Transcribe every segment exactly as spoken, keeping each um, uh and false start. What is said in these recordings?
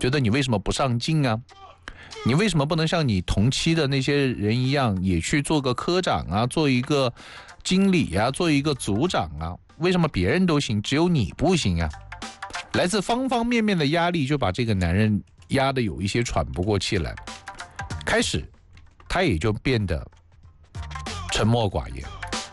觉得你为什么不上进啊？你为什么不能像你同期的那些人一样，也去做个科长啊，做一个经理啊，做一个组长啊？为什么别人都行，只有你不行啊？来自方方面面的压力，就把这个男人压得有一些喘不过气来。开始，他也就变得沉默寡言。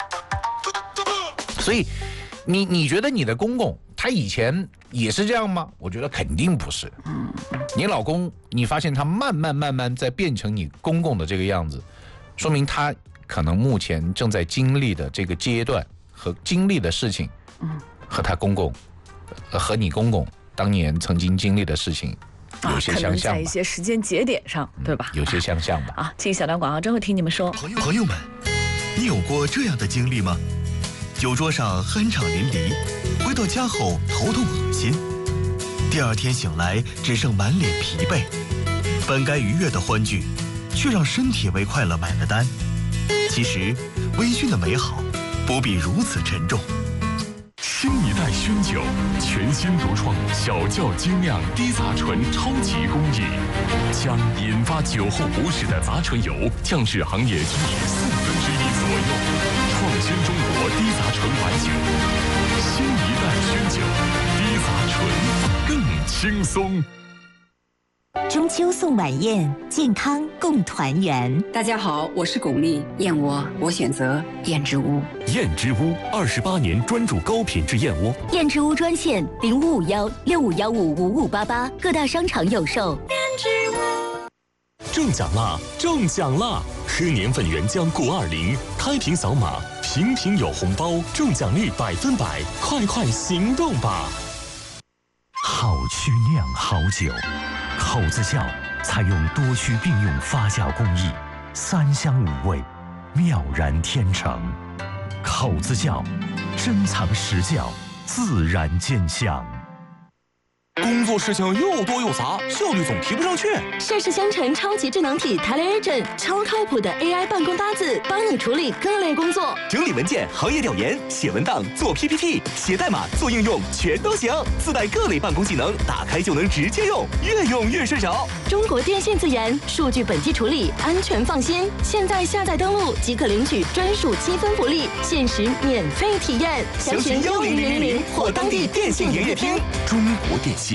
所以，你你觉得你的公公他以前也是这样吗？我觉得肯定不是。你老公，你发现他慢慢慢慢在变成你公公的这个样子，说明他可能目前正在经历的这个阶段和经历的事情，和他公公，和你公公当年曾经经历的事情有些相像吧、啊、 可能在一些时间节点上，对吧？ 嗯、有些相像吧。 啊，进小段广告之后听你们说。 朋友朋友们，你有过这样的经历吗？酒桌上酣畅淋漓，回到家后头痛恶心，第二天醒来只剩满脸疲惫，本该愉悦的欢聚，却让身体为快乐买了单。其实，微醺的美好不必如此沉重。 新一代熏酒，全新独创小窖精酿低杂醇超级工艺，将引发酒后不适的杂醇油降至行业均值四分之一左右，创新中国低杂醇白酒。新一代熏酒，低杂醇更轻松。 中秋送晚宴，健康共团圆。 大家好，我是巩俐。燕窝我选择燕之屋。 燕之屋二十八年专注高品质燕窝。 燕之屋专线零五五幺六五幺五五五八八，各大商场有售。燕之屋中奖啦！中奖啦！吃年份原浆谷二零，开瓶扫码，瓶瓶有红包，中奖率百分百，快快行动吧！ 好曲酿好酒。口子窖采用多区并用发酵工艺，三香五味，妙然天成。口子窖珍藏实窖，自然见香。 工作事情又多又杂，效率总提不上去。 盛世香橙超级智能体 TeleAgent， 超靠谱的 A I 办公搭子，帮你处理各类工作， 整理文件、行业调研、写文档、做 P P T、写代码、做应用，全都行。自带各类办公技能，打开就能直接用，越用越顺手。 中国电信自研，数据本地处理，安全放心。现在下载登录即可领取专属积分福利，限时免费体验。 详询幺零零零零或当地电信营业厅。中国电信。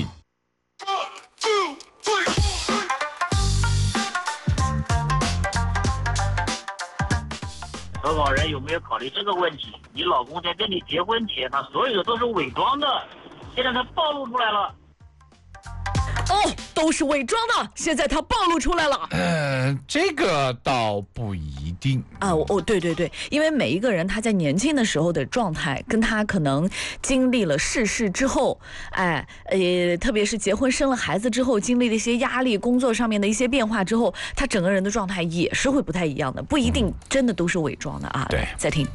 投稿人有没有考虑这个问题？你老公在跟你结婚前，他所有的都是伪装的，现在他暴露出来了。 哦，都是伪装的，现在他暴露出来了。 呃，这个倒不一定啊。哦，对对对，因为每一个人他在年轻的时候的状态，跟他可能经历了世事之后，哎，呃，特别是结婚生了孩子之后，经历了一些压力、工作上面的一些变化之后，他整个人的状态也是会不太一样的，不一定真的都是伪装的啊。 对， 再听。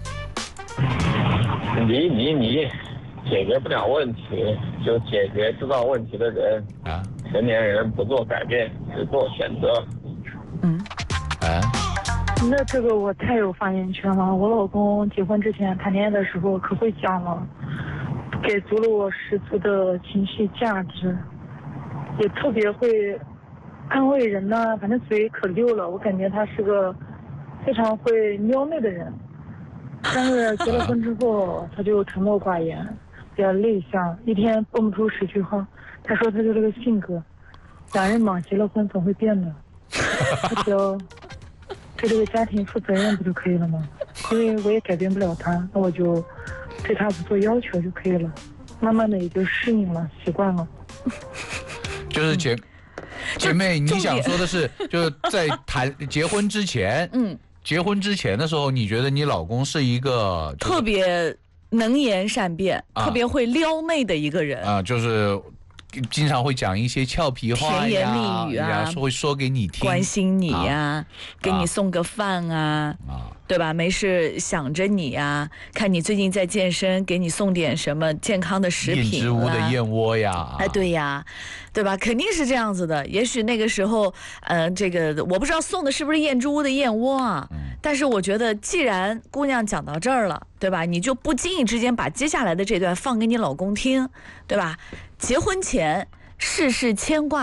你你你。解决不了问题，就解决制造问题的人啊！成年人不做改变，只做选择。 嗯， 啊， 那这个我太有发言权了。我老公结婚之前谈恋爱的时候可会讲了，给足了我十足的情绪价值，也特别会安慰人呐、啊，反正嘴可溜了。我感觉他是个非常会撩妹的人，但是结了婚之后，他就沉默寡言。比较内向，一天蹦不出十句话。他说他就这个性格，男人嘛，结了婚总会变的。他只要对这个家庭负责任不就可以了吗？因为我也改变不了他，那我就对他不做要求就可以了。慢慢的也就适应了，习惯了。 就是姐姐妹，你想说的是，就是在谈结婚之前，嗯，结婚之前的时候，你觉得你老公是一个、就是、 特别能言善辩、啊、特别会撩妹的一个人啊，就是经常会讲一些俏皮话呀， 甜言蜜语啊， 会说给你听， 关心你呀、啊，给你送个饭啊，啊对吧？没事想着你啊，看你最近在健身，给你送点什么健康的食品、啊。燕之屋的燕窝呀， 哎，对呀，对吧？肯定是这样子的。也许那个时候，呃，这个我不知道送的是不是燕之屋的燕窝啊。嗯但是我觉得，既然姑娘讲到这儿了，对吧？你就不经意之间把接下来的这段放给你老公听，对吧？结婚前事事牵挂。